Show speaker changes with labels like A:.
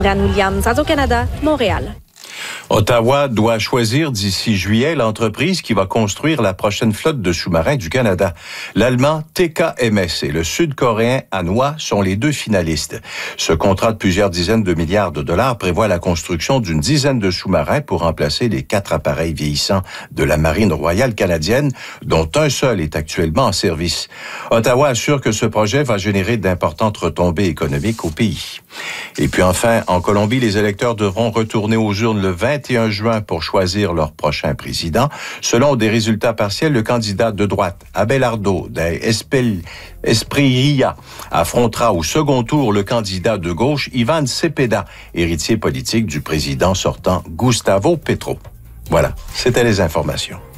A: Anne Williams, Radio-Canada, Montréal.
B: Ottawa doit choisir d'ici juillet l'entreprise qui va construire la prochaine flotte de sous-marins du Canada. L'Allemand TKMS et le Sud-Coréen Hanwha sont les deux finalistes. Ce contrat de plusieurs dizaines de milliards de dollars prévoit la construction d'une dizaine de sous-marins pour remplacer les 4 appareils vieillissants de la Marine royale canadienne, dont un seul est actuellement en service. Ottawa assure que ce projet va générer d'importantes retombées économiques au pays. Et puis enfin, en Colombie, les électeurs devront retourner aux urnes le 21 juin pour choisir leur prochain président. Selon des résultats partiels, le candidat de droite, Abelardo Espriella, affrontera au second tour le candidat de gauche, Iván Cepeda, héritier politique du président sortant Gustavo Petro. Voilà, c'était les informations.